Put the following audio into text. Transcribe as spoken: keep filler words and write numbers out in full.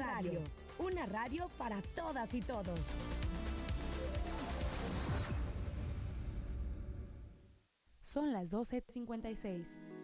Radio, una radio para todas y todos. Son las doce cincuenta y seis.